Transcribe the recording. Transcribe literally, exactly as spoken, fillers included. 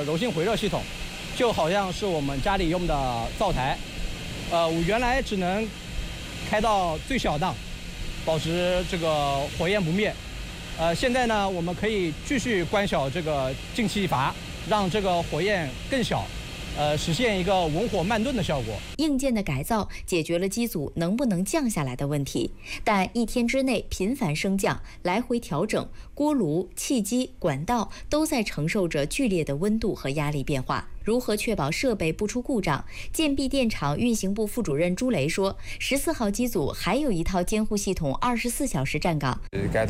个柔性回热系统，就好像是我们家里用的灶台。呃，我原来只能开到最小档，保持这个火焰不灭。呃，现在呢，我们可以继续关小这个进气阀，让这个火焰更小。 呃，实现一个文火慢炖的效果。 硬件的改造解决了机组能不能降下来的问题，但一天之内频繁升降、来回调整，锅炉、气机、管道都在承受着剧烈的温度和压力变化。如何确保设备不出故障？建碧电厂运行部副主任朱雷说，十四号机组还有一套监护系统，二十四小时站岗。 该